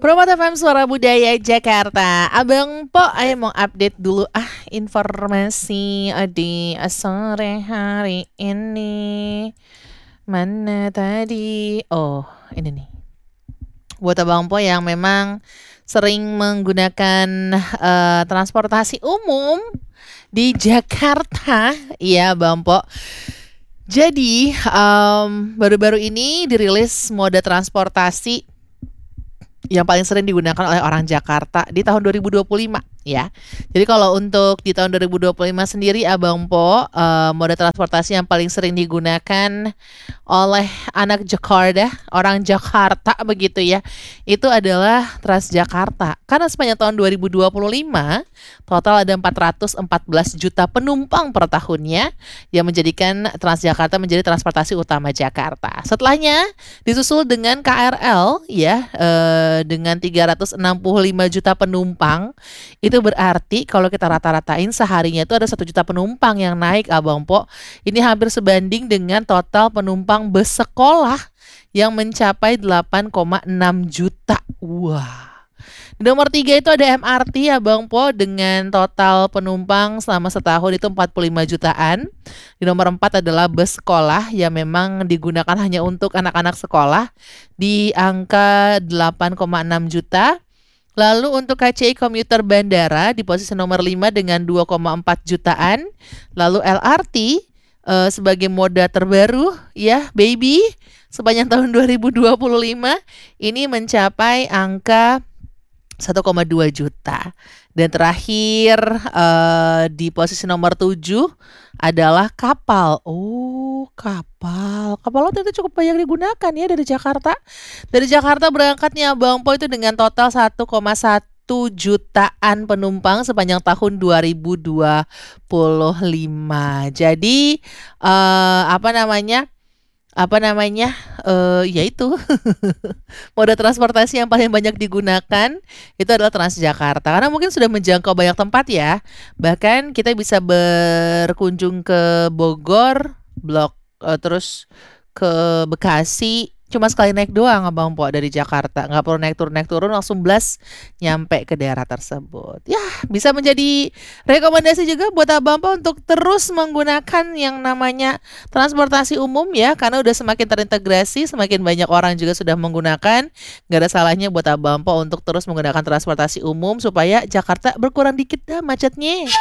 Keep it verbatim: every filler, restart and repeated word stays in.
Promote F M Suara Budaya Jakarta. Abang Po, ayo mau update dulu ah informasi di sore hari ini. Mana tadi? Oh, ini nih. Buat Abang Po yang memang sering menggunakan uh, transportasi umum di Jakarta, iya Bang Po. Jadi um, baru-baru ini dirilis mode transportasi yang paling sering digunakan oleh orang Jakarta di tahun dua ribu dua puluh lima ya. Jadi kalau untuk di tahun dua ribu dua puluh lima sendiri Abang Po, uh, mode transportasi yang paling sering digunakan oleh anak Jakarta, orang Jakarta begitu ya, itu adalah Transjakarta. Karena sepanjang tahun dua ribu dua puluh lima total ada empat ratus empat belas juta penumpang per tahunnya yang menjadikan Transjakarta menjadi transportasi utama Jakarta. Setelahnya disusul dengan K R L ya, eh, dengan tiga ratus enam puluh lima juta penumpang. Itu berarti kalau kita rata-ratain seharinya itu ada satu juta penumpang yang naik Abang Po. Ini hampir sebanding dengan total penumpang bus sekolah yang mencapai delapan koma enam juta. Wah. Di nomor tiga itu ada M R T Abang Po dengan total penumpang selama setahun itu empat puluh lima jutaan. Di nomor empat adalah bus sekolah yang memang digunakan hanya untuk anak-anak sekolah di angka delapan koma enam juta. Lalu untuk K C I komuter bandara di posisi nomor lima dengan dua koma empat jutaan. Lalu L R T uh, sebagai moda terbaru ya baby sepanjang tahun dua ribu dua puluh lima ini mencapai angka satu koma dua juta. Dan terakhir uh, di posisi nomor tujuh adalah kapal. Oh, kapal. Kapal laut itu cukup banyak digunakan ya dari Jakarta. Dari Jakarta berangkatnya Bang Po itu dengan total satu koma satu jutaan penumpang sepanjang tahun dua ribu dua puluh lima. Jadi uh, apa namanya? apa namanya uh, yaitu mode transportasi yang paling banyak digunakan itu adalah Transjakarta karena mungkin sudah menjangkau banyak tempat ya, bahkan kita bisa berkunjung ke Bogor, Blok uh, terus ke Bekasi cuma sekali naik doang Abang Po dari Jakarta, nggak perlu naik turun naik turun langsung blast nyampe ke daerah tersebut. Ya bisa menjadi rekomendasi juga buat Abang Po untuk terus menggunakan yang namanya transportasi umum ya, karena udah semakin terintegrasi, semakin banyak orang juga sudah menggunakan. Nggak ada salahnya buat Abang Po untuk terus menggunakan transportasi umum supaya Jakarta berkurang dikit dah macetnya.